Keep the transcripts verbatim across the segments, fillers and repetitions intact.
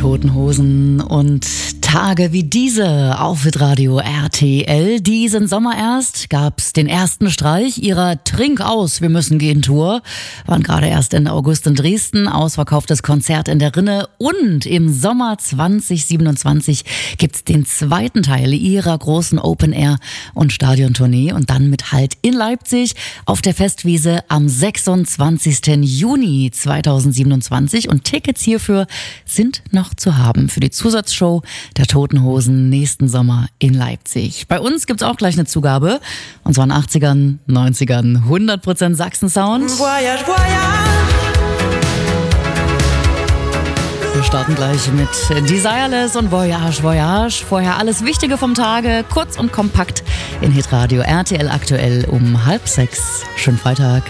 Toten Hosen und Tage wie diese auf Hitradio R T L. Diesen Sommer erst gab's den ersten Streich ihrer Trink aus, wir müssen gehen Tour. Waren gerade erst Ende August in Dresden, ausverkauftes Konzert in der Rinne und im Sommer zwanzig siebenundzwanzig gibt's den zweiten Teil ihrer großen Open Air und Stadiontournee und dann mit Halt in Leipzig auf der Festwiese am sechsundzwanzigsten Juni zweitausendsiebenundzwanzig und Tickets hierfür sind noch zu haben für die Zusatzshow der Toten Hosen nächsten Sommer in Leipzig. Bei uns gibt's auch gleich eine Zugabe, und zwar in den achtzigern, neunzigern, hundert Prozent Sachsen-Sound. Voyage, voyage. Wir starten gleich mit Desireless und Voyage, Voyage. Vorher alles Wichtige vom Tage, kurz und kompakt in Hitradio R T L aktuell um halb sechs. Schönen Freitag.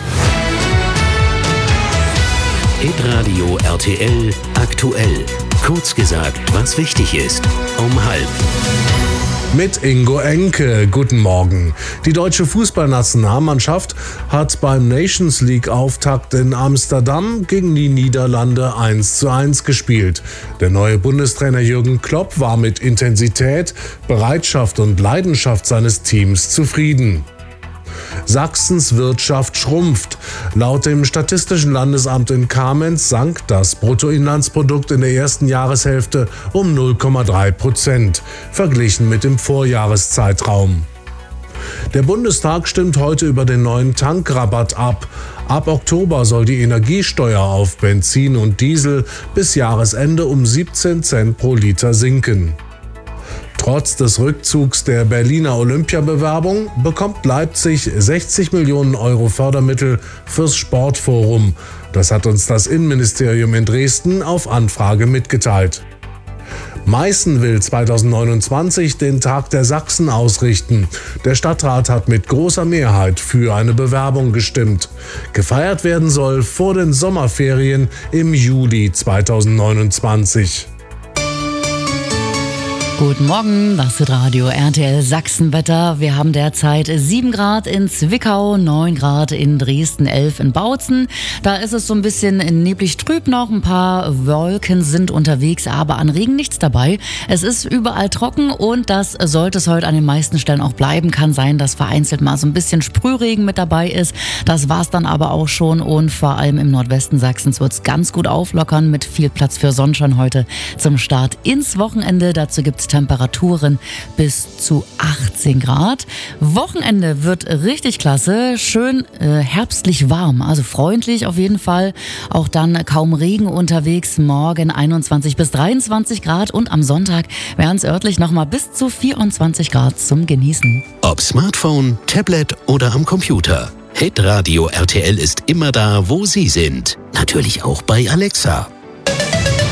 Hitradio R T L aktuell. Kurz gesagt, was wichtig ist. Um halb. Mit Ingo Enke. Guten Morgen. Die deutsche Fußballnationalmannschaft hat beim Nations League Auftakt in Amsterdam gegen die Niederlande eins zu eins gespielt. Der neue Bundestrainer Jürgen Klopp war mit Intensität, Bereitschaft und Leidenschaft seines Teams zufrieden. Sachsens Wirtschaft schrumpft. Laut dem Statistischen Landesamt in Kamenz sank das Bruttoinlandsprodukt in der ersten Jahreshälfte um null Komma drei Prozent, verglichen mit dem Vorjahreszeitraum. Der Bundestag stimmt heute über den neuen Tankrabatt ab. Ab Oktober soll die Energiesteuer auf Benzin und Diesel bis Jahresende um siebzehn Cent pro Liter sinken. Trotz des Rückzugs der Berliner Olympiabewerbung bekommt Leipzig sechzig Millionen Euro Fördermittel fürs Sportforum. Das hat uns das Innenministerium in Dresden auf Anfrage mitgeteilt. Meißen will zweitausendneunundzwanzig den Tag der Sachsen ausrichten. Der Stadtrat hat mit großer Mehrheit für eine Bewerbung gestimmt. Gefeiert werden soll vor den Sommerferien im Juli zweitausendneunundzwanzig. Guten Morgen, das ist Radio R T L Sachsenwetter. Wir haben derzeit sieben Grad in Zwickau, neun Grad in Dresden, elf in Bautzen. Da ist es so ein bisschen neblig trüb noch, ein paar Wolken sind unterwegs, aber an Regen nichts dabei. Es ist überall trocken und das sollte es heute an den meisten Stellen auch bleiben. Kann sein, dass vereinzelt mal so ein bisschen Sprühregen mit dabei ist. Das war's dann aber auch schon und vor allem im Nordwesten Sachsens wird's ganz gut auflockern mit viel Platz für Sonnenschein heute zum Start ins Wochenende. Dazu gibt's Temperaturen bis zu achtzehn Grad. Wochenende wird richtig klasse, schön äh, herbstlich warm, also freundlich auf jeden Fall. Auch dann kaum Regen unterwegs, morgen einundzwanzig bis dreiundzwanzig Grad und am Sonntag wären es örtlich nochmal bis zu vierundzwanzig Grad zum Genießen. Ob Smartphone, Tablet oder am Computer. Hitradio R T L ist immer da, wo Sie sind. Natürlich auch bei Alexa.